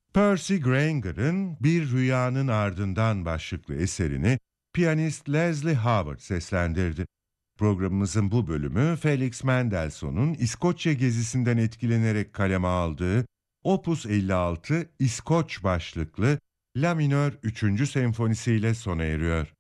Percy Grainger'ın Bir Rüyanın Ardından başlıklı eserini piyanist Leslie Howard seslendirdi. Programımızın bu bölümü Felix Mendelssohn'un İskoçya gezisinden etkilenerek kaleme aldığı Opus 56 İskoç başlıklı La minör 3. senfonisiyle sona eriyor.